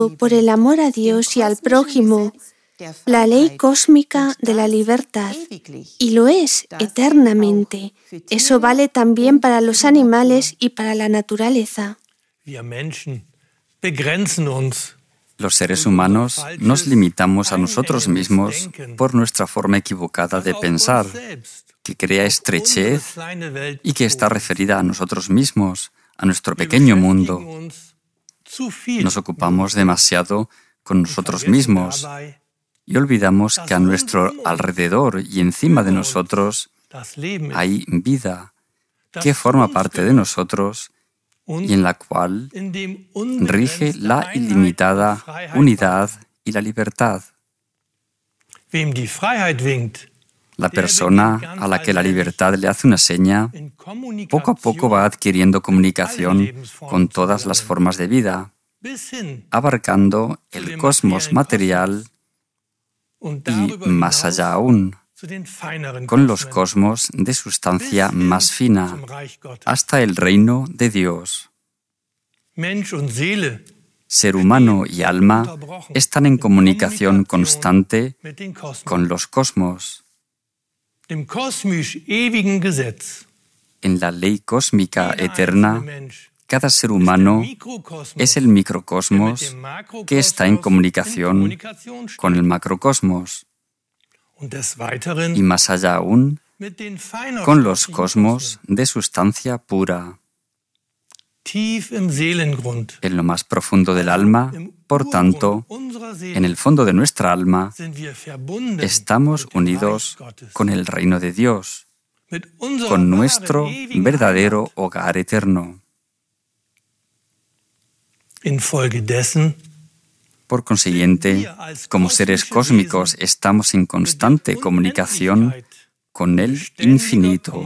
por el amor a Dios y al prójimo, la ley cósmica de la libertad, y lo es eternamente. Eso vale también para los animales y para la naturaleza. Los seres humanos nos limitamos a nosotros mismos por nuestra forma equivocada de pensar, que crea estrechez y que está referida a nosotros mismos, a nuestro pequeño mundo. Nos ocupamos demasiado con nosotros mismos y olvidamos que a nuestro alrededor y encima de nosotros hay vida que forma parte de nosotros y en la cual rige la ilimitada unidad y la libertad. La persona a la que la libertad le hace una seña, poco a poco va adquiriendo comunicación con todas las formas de vida, abarcando el cosmos material y, más allá aún, con los cosmos de sustancia más fina, hasta el reino de Dios. Ser humano y alma están en comunicación constante con los cosmos. En la ley cósmica eterna, cada ser humano es el microcosmos que está en comunicación con el macrocosmos y más allá aún con los cosmos de sustancia pura. En lo más profundo del alma, por tanto, en el fondo de nuestra alma, estamos unidos con el reino de Dios, con nuestro verdadero hogar eterno. Por consiguiente, como seres cósmicos estamos en constante comunicación con el infinito.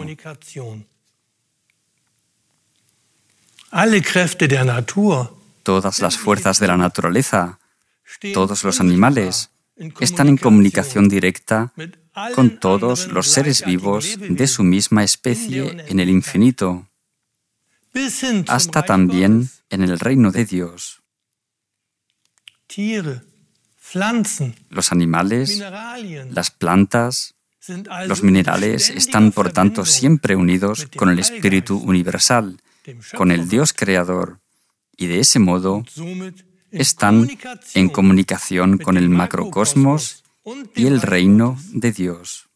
Todas las fuerzas de la naturaleza, todos los animales, están en comunicación directa con todos los seres vivos de su misma especie en el infinito, hasta también en el reino de Dios. Los animales, las plantas, los minerales están, por tanto, siempre unidos con el Espíritu universal, con el Dios creador, y de ese modo están en comunicación con el macrocosmos y el reino de Dios.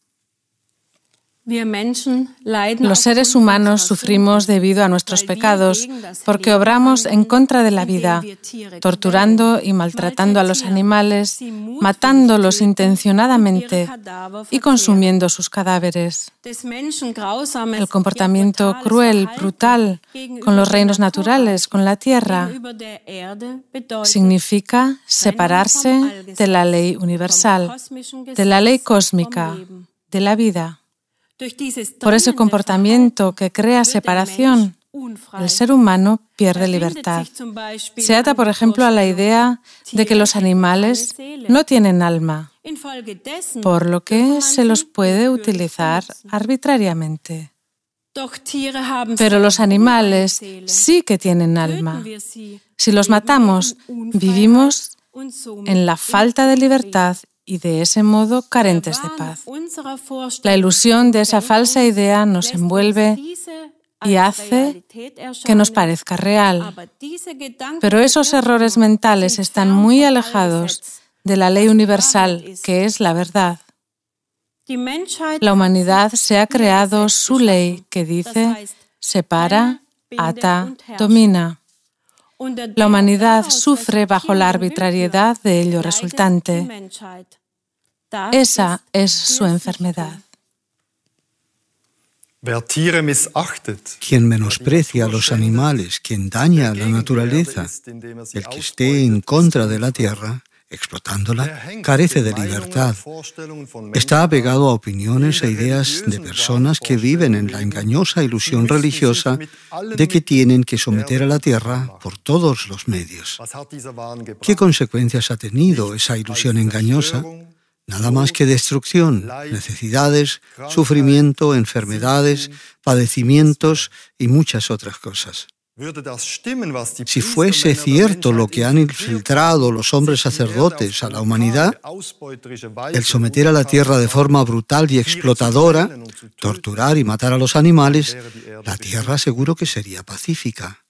Los seres humanos sufrimos debido a nuestros pecados porque obramos en contra de la vida, torturando y maltratando a los animales, matándolos intencionadamente y consumiendo sus cadáveres. El comportamiento cruel, brutal, con los reinos naturales, con la tierra, significa separarse de la ley universal, de la ley cósmica, de la vida. Por ese comportamiento que crea separación, el ser humano pierde libertad. Se ata, por ejemplo, a la idea de que los animales no tienen alma, por lo que se los puede utilizar arbitrariamente. Pero los animales sí que tienen alma. Si los matamos, vivimos en la falta de libertad y de ese modo carentes de paz. La ilusión de esa falsa idea nos envuelve y hace que nos parezca real. Pero esos errores mentales están muy alejados de la ley universal, que es la verdad. La humanidad se ha creado su ley que dice: separa, ata, domina. La humanidad sufre bajo la arbitrariedad de ello resultante. Esa es su enfermedad. Quien menosprecia a los animales, quien daña a la naturaleza, el que esté en contra de la tierra, explotándola, carece de libertad. Está apegado a opiniones e ideas de personas que viven en la engañosa ilusión religiosa de que tienen que someter a la tierra por todos los medios. ¿Qué consecuencias ha tenido esa ilusión engañosa? Nada más que destrucción, necesidades, sufrimiento, enfermedades, padecimientos y muchas otras cosas. Si fuese cierto lo que han infiltrado los hombres sacerdotes a la humanidad, el someter a la tierra de forma brutal y explotadora, torturar y matar a los animales, la tierra seguro que sería pacífica.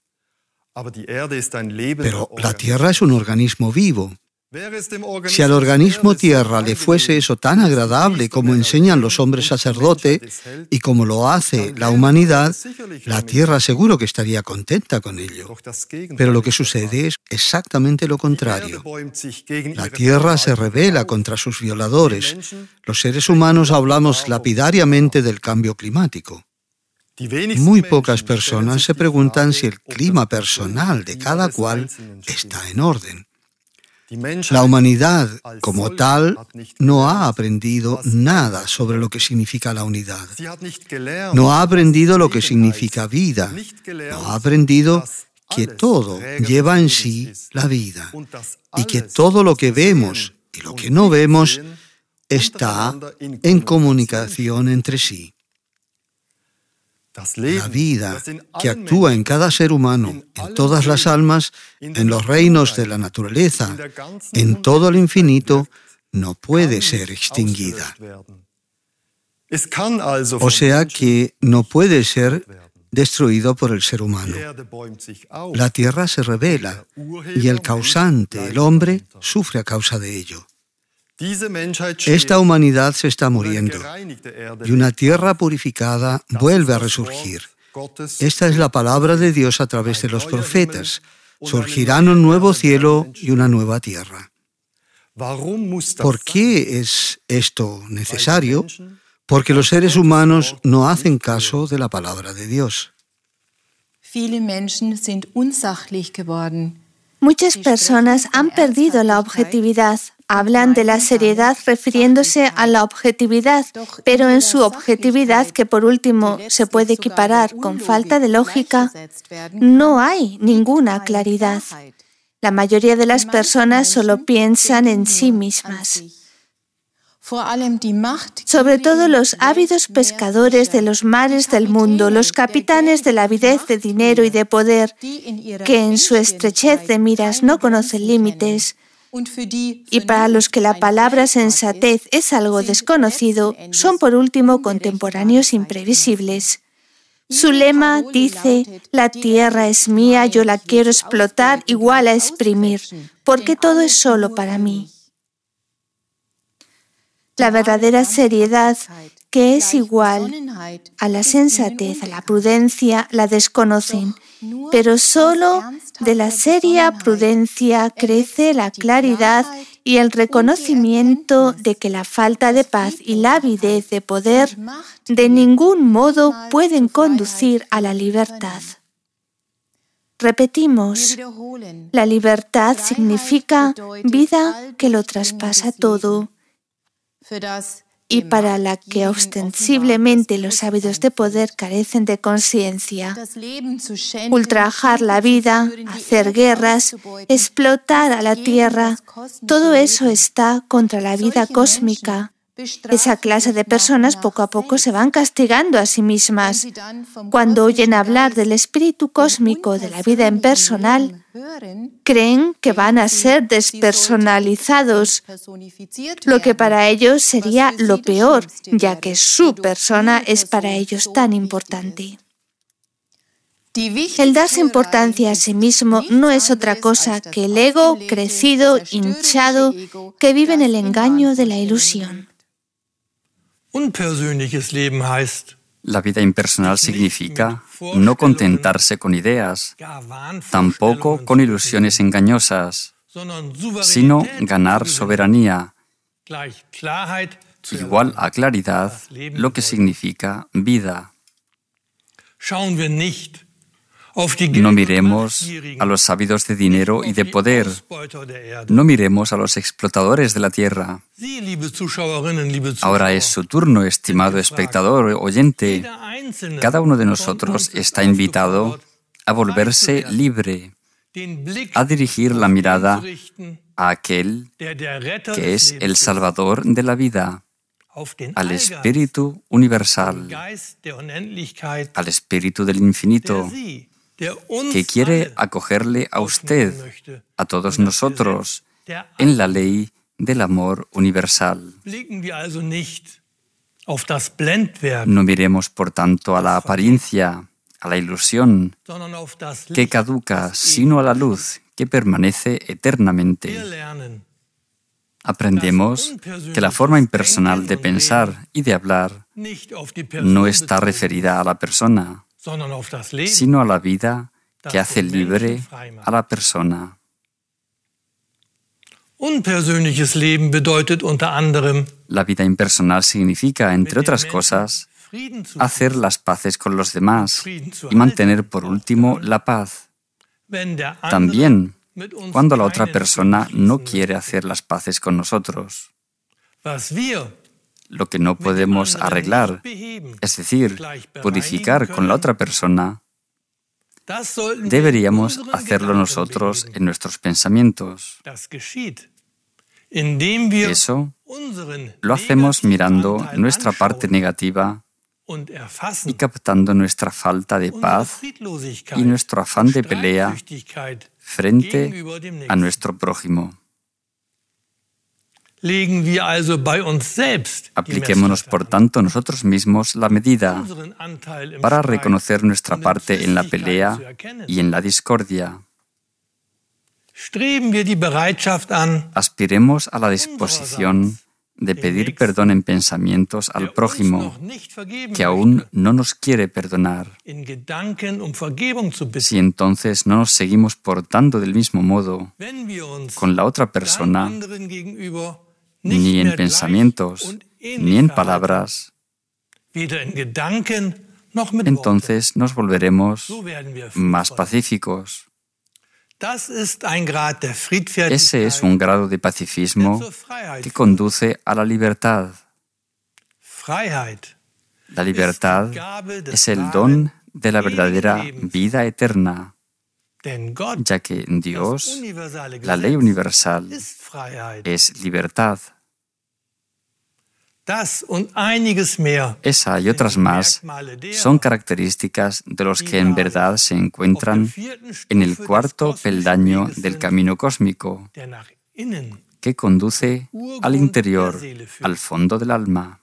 Pero la tierra es un organismo vivo. Si al organismo tierra le fuese eso tan agradable como enseñan los hombres sacerdotes y como lo hace la humanidad, la tierra seguro que estaría contenta con ello. Pero lo que sucede es exactamente lo contrario. La tierra se rebela contra sus violadores. Los seres humanos hablamos lapidariamente del cambio climático. Muy pocas personas se preguntan si el clima personal de cada cual está en orden. La humanidad, como tal, no ha aprendido nada sobre lo que significa la unidad. No ha aprendido lo que significa vida. No ha aprendido que todo lleva en sí la vida y que todo lo que vemos y lo que no vemos está en comunicación entre sí. La vida que actúa en cada ser humano, en todas las almas, en los reinos de la naturaleza, en todo el infinito, no puede ser extinguida. O sea que no puede ser destruido por el ser humano. La tierra se rebela y el causante, el hombre, sufre a causa de ello. Esta humanidad se está muriendo y una tierra purificada vuelve a resurgir. Esta es la palabra de Dios a través de los profetas. Surgirán un nuevo cielo y una nueva tierra. ¿Por qué es esto necesario? Porque los seres humanos no hacen caso de la palabra de Dios. Muchas personas han perdido la objetividad. Hablan de la seriedad refiriéndose a la objetividad, pero en su objetividad, que por último se puede equiparar con falta de lógica, no hay ninguna claridad. La mayoría de las personas solo piensan en sí mismas. Sobre todo los ávidos pescadores de los mares del mundo, los capitanes de la avidez de dinero y de poder, que en su estrechez de miras no conocen límites, y para los que la palabra sensatez es algo desconocido, son por último contemporáneos imprevisibles. Su lema dice: la tierra es mía, yo la quiero explotar igual a exprimir, porque todo es solo para mí. La verdadera seriedad, que es igual a la sensatez, a la prudencia, la desconocen, pero solo de la seria prudencia crece la claridad y el reconocimiento de que la falta de paz y la avidez de poder de ningún modo pueden conducir a la libertad. Repetimos, la libertad significa vida que lo traspasa todo, y para la que ostensiblemente los ávidos de poder carecen de conciencia. Ultrajar la vida, hacer guerras, explotar a la tierra, todo eso está contra la vida cósmica. Esa clase de personas poco a poco se van castigando a sí mismas. Cuando oyen hablar del espíritu cósmico de la vida impersonal, creen que van a ser despersonalizados, lo que para ellos sería lo peor, ya que su persona es para ellos tan importante. El darse importancia a sí mismo no es otra cosa que el ego crecido, hinchado, que vive en el engaño de la ilusión. La vida impersonal significa no contentarse con ideas, tampoco con ilusiones engañosas, sino ganar soberanía, igual a claridad, lo que significa vida. No miremos a los ávidos de dinero y de poder. No miremos a los explotadores de la tierra. Ahora es su turno, estimado espectador, oyente. Cada uno de nosotros está invitado a volverse libre, a dirigir la mirada a aquel que es el Salvador de la vida, al Espíritu universal, al Espíritu del infinito, que quiere acogerle a usted, a todos nosotros, en la ley del amor universal. No miremos, por tanto, a la apariencia, a la ilusión que caduca, sino a la luz que permanece eternamente. Aprendemos que la forma impersonal de pensar y de hablar no está referida a la persona, sino a la vida que hace libre a la persona. La vida impersonal significa, entre otras cosas, hacer las paces con los demás y mantener, por último, la paz. También cuando la otra persona no quiere hacer las paces con nosotros. Lo que no podemos arreglar, es decir, purificar con la otra persona, deberíamos hacerlo nosotros en nuestros pensamientos. Eso lo hacemos mirando nuestra parte negativa y captando nuestra falta de paz y nuestro afán de pelea frente a nuestro prójimo. Apliquémonos, por tanto, nosotros mismos la medida para reconocer nuestra parte en la pelea y en la discordia. Aspiremos a la disposición de pedir perdón en pensamientos al prójimo que aún no nos quiere perdonar. Si entonces no nos seguimos portando del mismo modo con la otra persona, ni en pensamientos, ni en palabras, entonces nos volveremos más pacíficos. Ese es un grado de pacifismo que conduce a la libertad. La libertad es el don de la verdadera vida eterna, ya que en Dios la ley universal es libertad. Esa y otras más son características de los que en verdad se encuentran en el cuarto peldaño del camino cósmico, que conduce al interior, al fondo del alma.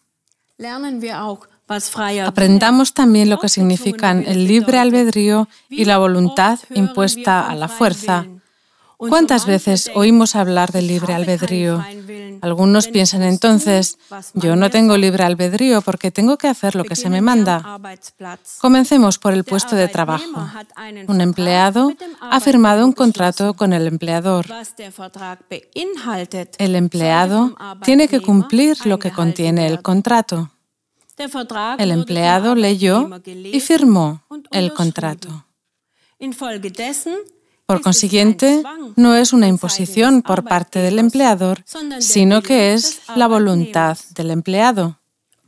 Aprendamos también lo que significan el libre albedrío y la voluntad impuesta a la fuerza. ¿Cuántas veces oímos hablar del libre albedrío? Algunos piensan entonces, yo no tengo libre albedrío porque tengo que hacer lo que se me manda. Comencemos por el puesto de trabajo. Un empleado ha firmado un contrato con el empleador. El empleado tiene que cumplir lo que contiene el contrato. El empleado leyó y firmó el contrato. Por consiguiente, no es una imposición por parte del empleador, sino que es la voluntad del empleado.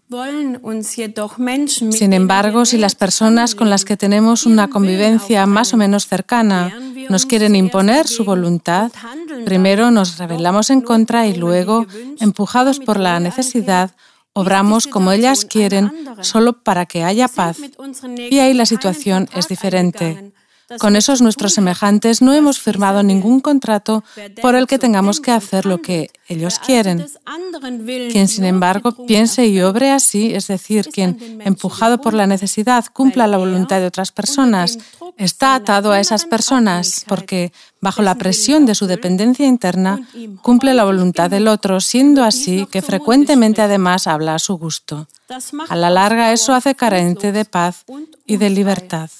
Sin embargo, si las personas con las que tenemos una convivencia más o menos cercana nos quieren imponer su voluntad, primero nos rebelamos en contra y luego, empujados por la necesidad, obramos como ellas quieren solo para que haya paz. Y ahí la situación es diferente. Con esos nuestros semejantes no hemos firmado ningún contrato por el que tengamos que hacer lo que ellos quieren. Quien, sin embargo, piense y obre así, es decir, quien, empujado por la necesidad, cumpla la voluntad de otras personas, está atado a esas personas porque, bajo la presión de su dependencia interna, cumple la voluntad del otro, siendo así que frecuentemente además habla a su gusto. A la larga, eso hace carente de paz y de libertad.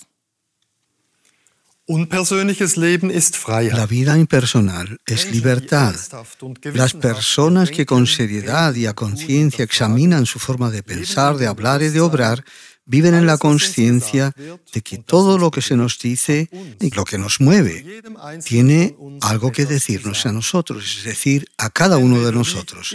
La vida impersonal es libertad. Las personas que con seriedad y a conciencia examinan su forma de pensar, de hablar y de obrar, viven en la consciencia de que todo lo que se nos dice y lo que nos mueve tiene algo que decirnos a nosotros, es decir, a cada uno de nosotros.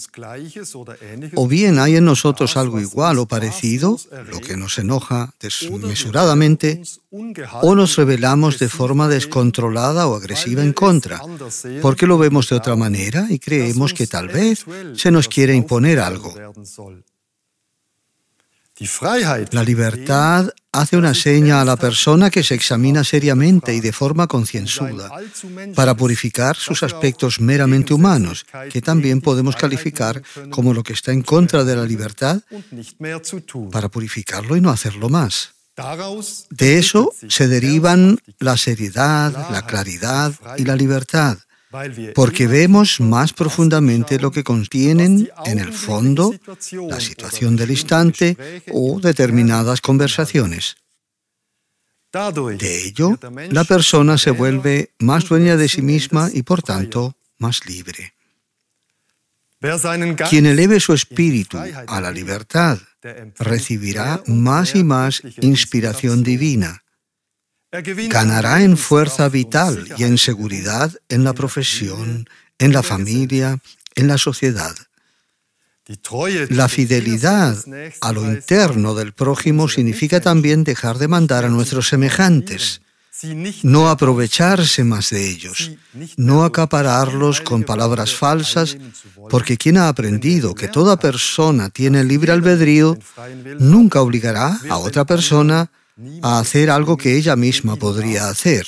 O bien hay en nosotros algo igual o parecido, lo que nos enoja desmesuradamente, o nos rebelamos de forma descontrolada o agresiva en contra, porque lo vemos de otra manera y creemos que tal vez se nos quiere imponer algo. La libertad hace una seña a la persona que se examina seriamente y de forma concienzuda para purificar sus aspectos meramente humanos, que también podemos calificar como lo que está en contra de la libertad, para purificarlo y no hacerlo más. De eso se derivan la seriedad, la claridad y la libertad, porque vemos más profundamente lo que contienen en el fondo la situación del instante o determinadas conversaciones. De ello, la persona se vuelve más dueña de sí misma y, por tanto, más libre. Quien eleve su espíritu a la libertad recibirá más y más inspiración divina. Ganará en fuerza vital y en seguridad en la profesión, en la familia, en la sociedad. La fidelidad a lo interno del prójimo significa también dejar de mandar a nuestros semejantes, no aprovecharse más de ellos, no acapararlos con palabras falsas, porque quien ha aprendido que toda persona tiene libre albedrío, nunca obligará a otra persona a hacer algo que ella misma podría hacer.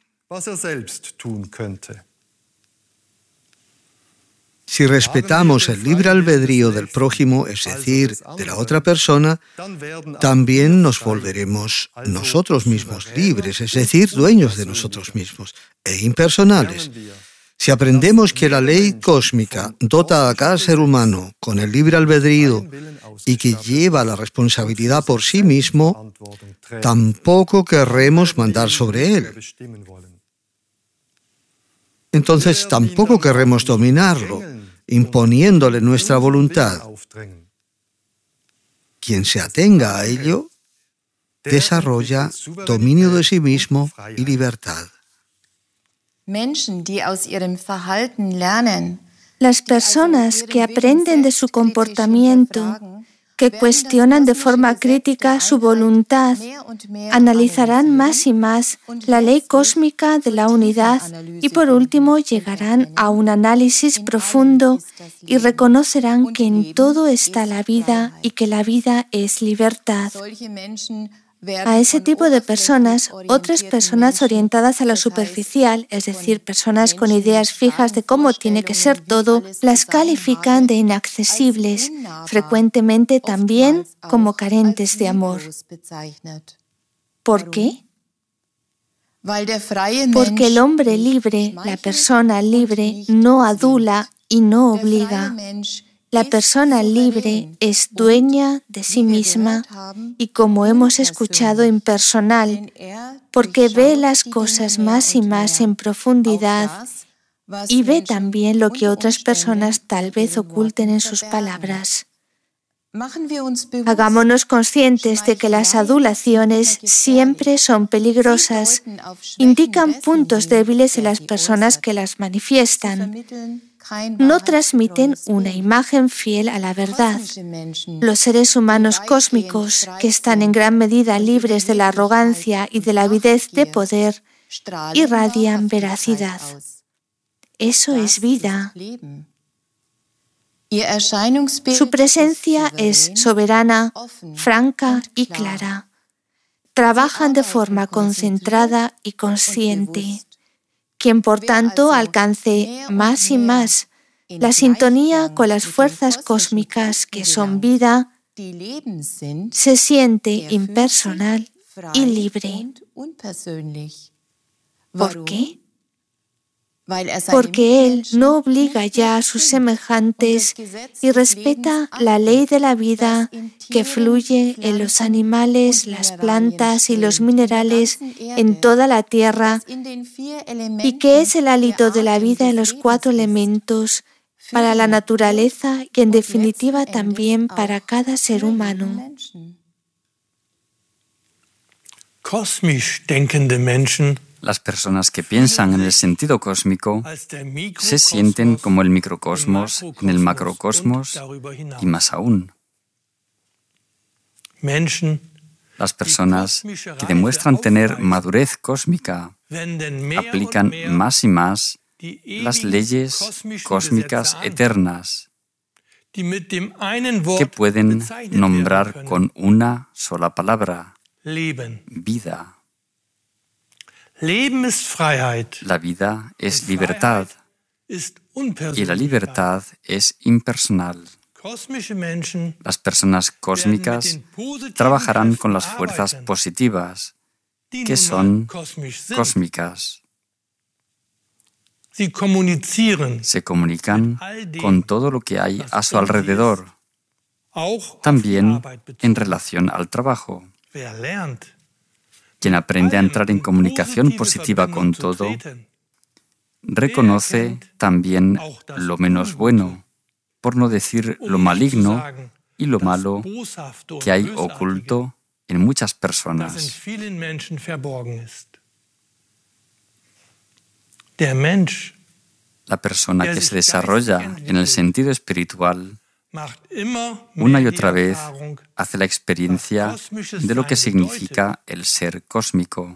Si respetamos el libre albedrío del prójimo, es decir, de la otra persona, también nos volveremos nosotros mismos libres, es decir, dueños de nosotros mismos e impersonales. Si aprendemos que la ley cósmica dota a cada ser humano con el libre albedrío y que lleva la responsabilidad por sí mismo, tampoco querremos mandar sobre él. Entonces tampoco querremos dominarlo, imponiéndole nuestra voluntad. Quien se atenga a ello, desarrolla dominio de sí mismo y libertad. Las personas que aprenden de su comportamiento, que cuestionan de forma crítica su voluntad, analizarán más y más la ley cósmica de la unidad y por último llegarán a un análisis profundo y reconocerán que en todo está la vida y que la vida es libertad. A ese tipo de personas, otras personas orientadas a lo superficial, es decir, personas con ideas fijas de cómo tiene que ser todo, las califican de inaccesibles, frecuentemente también como carentes de amor. ¿Por qué? Porque el hombre libre, la persona libre, no adula y no obliga. La persona libre es dueña de sí misma y, como hemos escuchado, impersonal, porque ve las cosas más y más en profundidad y ve también lo que otras personas tal vez oculten en sus palabras. Hagámonos conscientes de que las adulaciones siempre son peligrosas, indican puntos débiles en las personas que las manifiestan. No transmiten una imagen fiel a la verdad. Los seres humanos cósmicos, que están en gran medida libres de la arrogancia y de la avidez de poder, irradian veracidad. Eso es vida. Su presencia es soberana, franca y clara. Trabajan de forma concentrada y consciente. Quien, por tanto, alcance más y más la sintonía con las fuerzas cósmicas que son vida, se siente impersonal y libre. ¿Por qué? Porque él no obliga ya a sus semejantes y respeta la ley de la vida que fluye en los animales, las plantas y los minerales en toda la tierra y que es el hálito de la vida en los 4 elementos para la naturaleza y en definitiva también para cada ser humano. Kosmisch denkende Menschen, las personas que piensan en el sentido cósmico se sienten como el microcosmos en el macrocosmos y más aún. Las personas que demuestran tener madurez cósmica aplican más y más las leyes cósmicas eternas que pueden nombrar con una sola palabra, vida. Leben ist Freiheit. La vida es libertad y la libertad es impersonal. Las personas cósmicas trabajarán con las fuerzas positivas, que son cósmicas. Se comunican con todo lo que hay a su alrededor, también en relación al trabajo. Quien aprende a entrar en comunicación positiva con todo, reconoce también lo menos bueno, por no decir lo maligno y lo malo que hay oculto en muchas personas. La persona que se desarrolla en el sentido espiritual una y otra vez hace la experiencia de lo que significa el ser cósmico.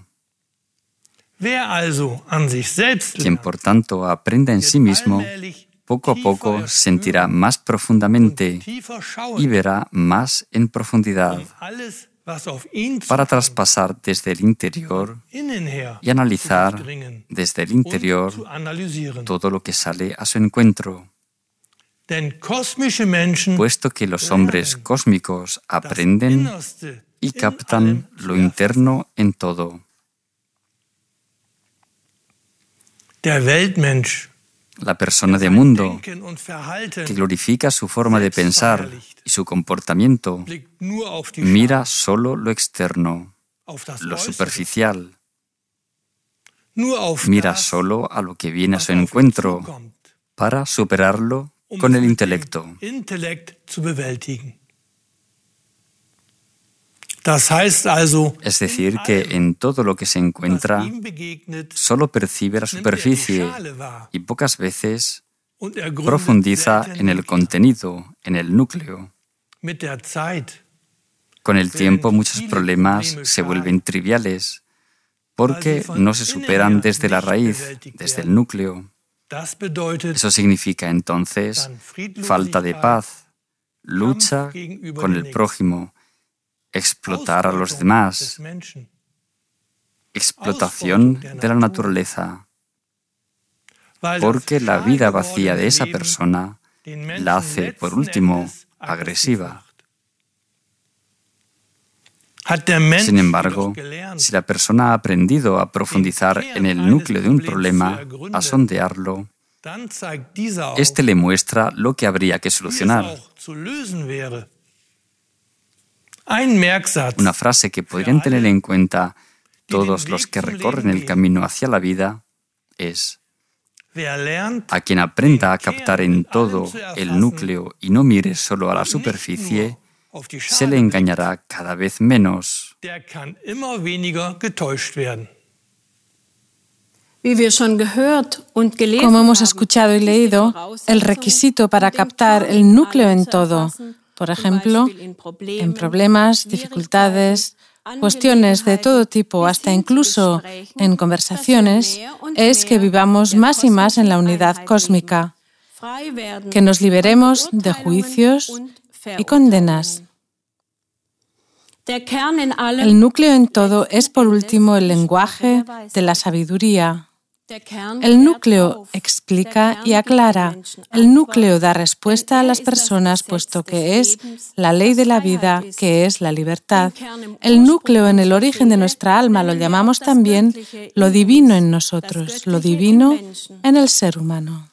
Quien, por tanto, aprenda en sí mismo, poco a poco sentirá más profundamente y verá más en profundidad para traspasar desde el interior y analizar desde el interior todo lo que sale a su encuentro. Puesto que los hombres cósmicos aprenden y captan lo interno en todo. La persona de mundo, que glorifica su forma de pensar y su comportamiento, mira solo lo externo, lo superficial. Mira solo a lo que viene a su encuentro para superarlo con el intelecto. Es decir, que en todo lo que se encuentra solo percibe la superficie y pocas veces profundiza en el contenido, en el núcleo. Con el tiempo muchos problemas se vuelven triviales porque no se superan desde la raíz, desde el núcleo. Eso significa entonces falta de paz, lucha con el prójimo, explotar a los demás, explotación de la naturaleza, porque la vida vacía de esa persona la hace, por último, agresiva. Sin embargo, si la persona ha aprendido a profundizar en el núcleo de un problema, a sondearlo, este le muestra lo que habría que solucionar. Una frase que podrían tener en cuenta todos los que recorren el camino hacia la vida es: a quien aprenda a captar en todo el núcleo y no mire solo a la superficie, se le engañará cada vez menos. Como hemos escuchado y leído, el requisito para captar el núcleo en todo, por ejemplo, en problemas, dificultades, cuestiones de todo tipo, hasta incluso en conversaciones, es que vivamos más y más en la unidad cósmica, que nos liberemos de juicios y condenas. El núcleo en todo es, por último, el lenguaje de la sabiduría. El núcleo explica y aclara. El núcleo da respuesta a las personas, puesto que es la ley de la vida, que es la libertad. El núcleo en el origen de nuestra alma lo llamamos también lo divino en nosotros, lo divino en el ser humano.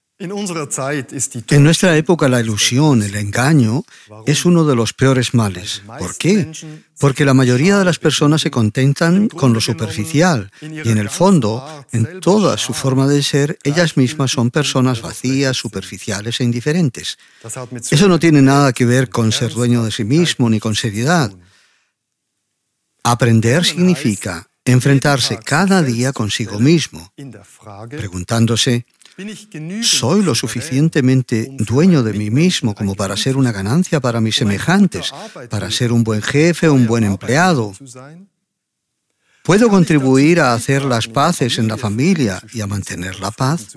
En nuestra época la ilusión, el engaño, es uno de los peores males. ¿Por qué? Porque la mayoría de las personas se contentan con lo superficial y en el fondo, en toda su forma de ser, ellas mismas son personas vacías, superficiales e indiferentes. Eso no tiene nada que ver con ser dueño de sí mismo ni con seriedad. Aprender significa enfrentarse cada día consigo mismo, preguntándose: ¿soy lo suficientemente dueño de mí mismo como para ser una ganancia para mis semejantes, para ser un buen jefe o un buen empleado? ¿Puedo contribuir a hacer las paces en la familia y a mantener la paz?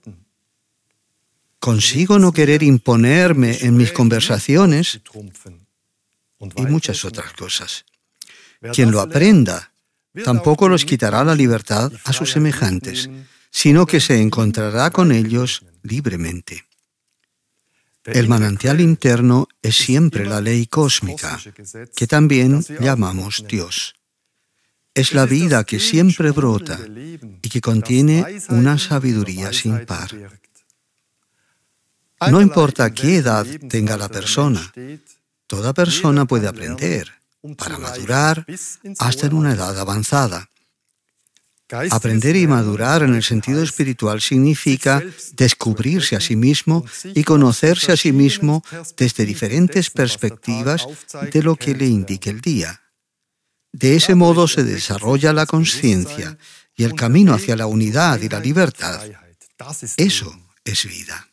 ¿Consigo no querer imponerme en mis conversaciones? Y muchas otras cosas. Quien lo aprenda tampoco los quitará la libertad a sus semejantes, sino que se encontrará con ellos libremente. El manantial interno es siempre la ley cósmica, que también llamamos Dios. Es la vida que siempre brota y que contiene una sabiduría sin par. No importa qué edad tenga la persona, toda persona puede aprender para madurar hasta en una edad avanzada. Aprender y madurar en el sentido espiritual significa descubrirse a sí mismo y conocerse a sí mismo desde diferentes perspectivas de lo que le indique el día. De ese modo se desarrolla la conciencia y el camino hacia la unidad y la libertad. Eso es vida.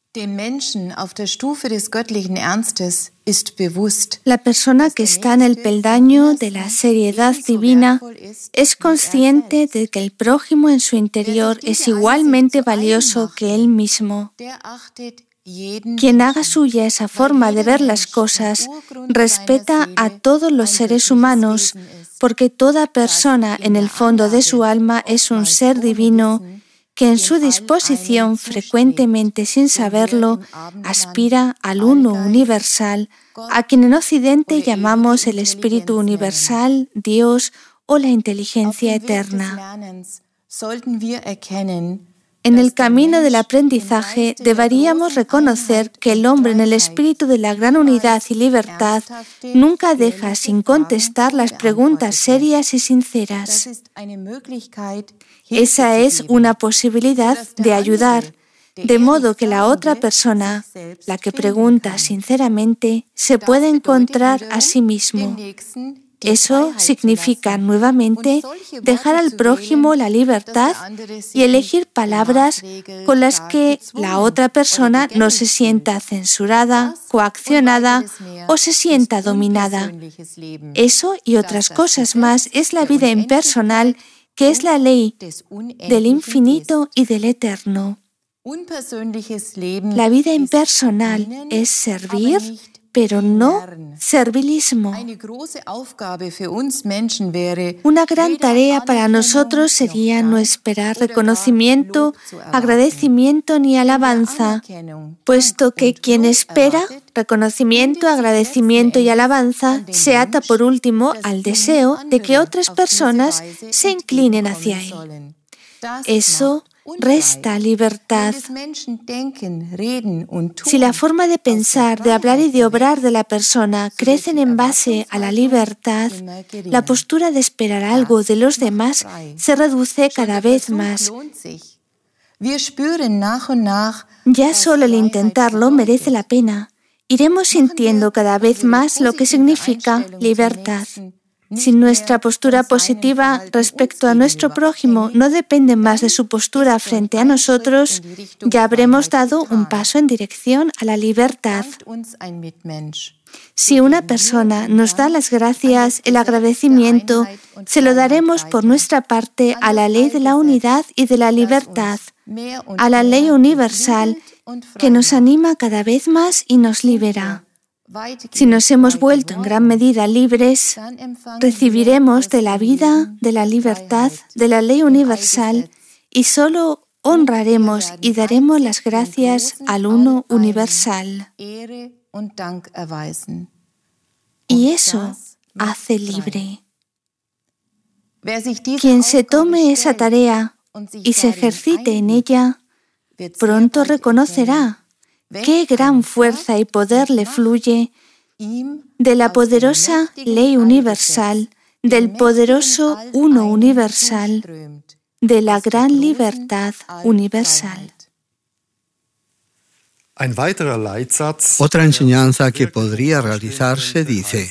La persona que está en el peldaño de la seriedad divina es consciente de que el prójimo en su interior es igualmente valioso que él mismo. Quien haga suya esa forma de ver las cosas respeta a todos los seres humanos, porque toda persona en el fondo de su alma es un ser divino que en su disposición, frecuentemente sin saberlo, aspira al uno universal, a quien en Occidente llamamos el Espíritu Universal, Dios o la inteligencia eterna. En el camino del aprendizaje deberíamos reconocer que el hombre en el espíritu de la gran unidad y libertad nunca deja sin contestar las preguntas serias y sinceras. Esa es una posibilidad de ayudar, de modo que la otra persona, la que pregunta sinceramente, se puede encontrar a sí mismo. Eso significa nuevamente dejar al prójimo la libertad y elegir palabras con las que la otra persona no se sienta censurada, coaccionada o se sienta dominada. Eso y otras cosas más es la vida impersonal, que es la ley del infinito y del eterno. La vida impersonal es servir, pero no servilismo. Una gran tarea para nosotros sería no esperar reconocimiento, agradecimiento ni alabanza, puesto que quien espera reconocimiento, agradecimiento y alabanza se ata por último al deseo de que otras personas se inclinen hacia él. Eso resta libertad. Si la forma de pensar, de hablar y de obrar de la persona crecen en base a la libertad, la postura de esperar algo de los demás se reduce cada vez más. Ya solo el intentarlo merece la pena. Iremos sintiendo cada vez más lo que significa libertad. Si nuestra postura positiva respecto a nuestro prójimo no depende más de su postura frente a nosotros, ya habremos dado un paso en dirección a la libertad. Si una persona nos da las gracias, el agradecimiento, se lo daremos por nuestra parte a la ley de la unidad y de la libertad, a la ley universal que nos anima cada vez más y nos libera. Si nos hemos vuelto en gran medida libres, recibiremos de la vida, de la libertad, de la ley universal y solo honraremos y daremos las gracias al uno universal. Y eso hace libre. Quien se tome esa tarea y se ejercite en ella, pronto reconocerá qué gran fuerza y poder le fluye de la poderosa ley universal, del poderoso uno universal, de la gran libertad universal. Otra enseñanza que podría realizarse dice: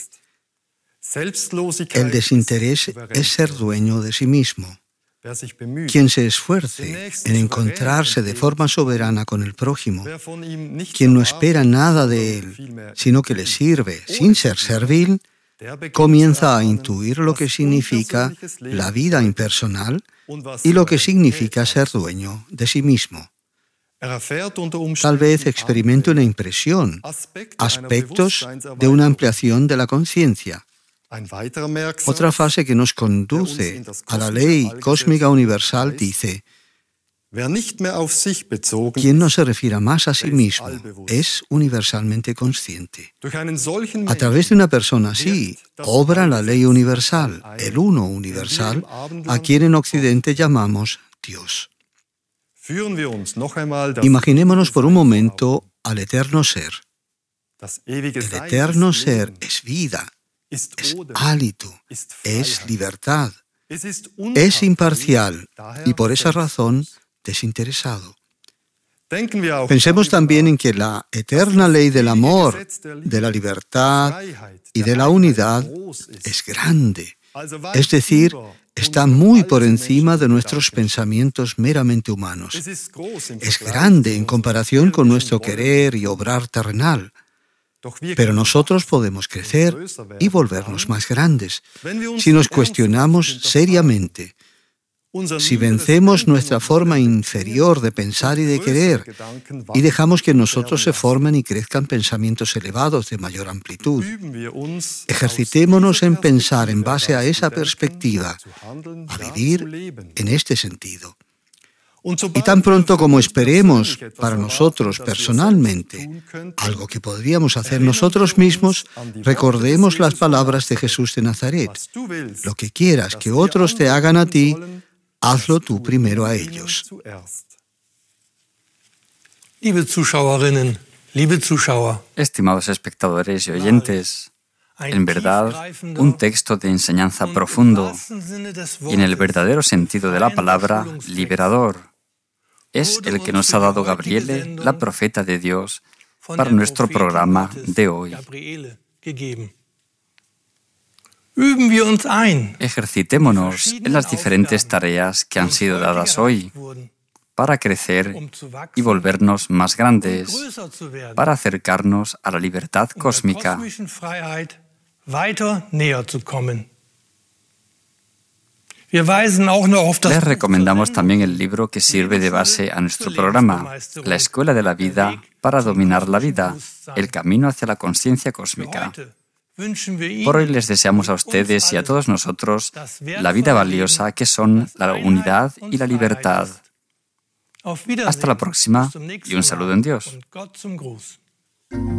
el desinterés es ser dueño de sí mismo. Quien se esfuerce en encontrarse de forma soberana con el prójimo, quien no espera nada de él, sino que le sirve sin ser servil, comienza a intuir lo que significa la vida impersonal y lo que significa ser dueño de sí mismo. Tal vez experimente una impresión, aspectos de una ampliación de la conciencia. Otra frase que nos conduce a la ley cósmica universal dice: quien no se refiera más a sí mismo es universalmente consciente. A través de una persona así, obra la ley universal, el uno universal, a quien en Occidente llamamos Dios. Imaginémonos por un momento al eterno ser. El eterno ser es vida, es hálito, es libertad, es imparcial y por esa razón desinteresado. Pensemos también en que la eterna ley del amor, de la libertad y de la unidad es grande, es decir, está muy por encima de nuestros pensamientos meramente humanos. Es grande en comparación con nuestro querer y obrar terrenal. Pero nosotros podemos crecer y volvernos más grandes si nos cuestionamos seriamente, si vencemos nuestra forma inferior de pensar y de querer y dejamos que en nosotros se formen y crezcan pensamientos elevados de mayor amplitud. Ejercitémonos en pensar en base a esa perspectiva, a vivir en este sentido. Y tan pronto como esperemos para nosotros personalmente algo que podríamos hacer nosotros mismos, recordemos las palabras de Jesús de Nazaret: lo que quieras que otros te hagan a ti, hazlo tú primero a ellos. Estimados espectadores y oyentes, en verdad, un texto de enseñanza profundo y en el verdadero sentido de la palabra, liberador. Es el que nos ha dado Gabriele, la profeta de Dios, para nuestro programa de hoy. Ejercitémonos en las diferentes tareas que han sido dadas hoy para crecer y volvernos más grandes, para acercarnos a la libertad cósmica. Les recomendamos también el libro que sirve de base a nuestro programa, La Escuela de la Vida para dominar la vida, el camino hacia la conciencia cósmica. Por hoy les deseamos a ustedes y a todos nosotros la vida valiosa que son la unidad y la libertad. Hasta la próxima y un saludo en Dios.